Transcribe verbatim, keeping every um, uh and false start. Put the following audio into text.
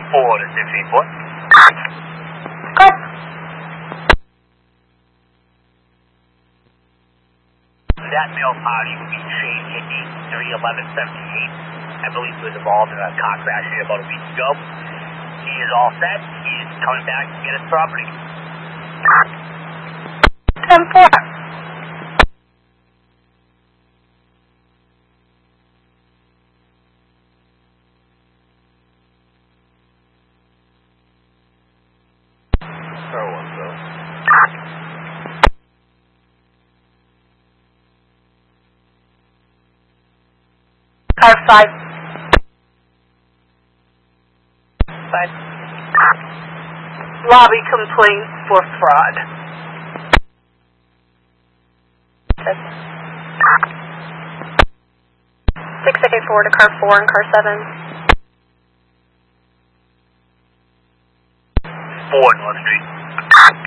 four to six eight four. Cut. That male party would be Shane Hickey, three eleven seventy-eight. I believe he was involved in a car crash here about a week ago. He is all set. He is coming back to get his property. ten four. Star one, so. Car five. Five. Lobby complaint for fraud. Six eight four to car four and car seven. Four North Street.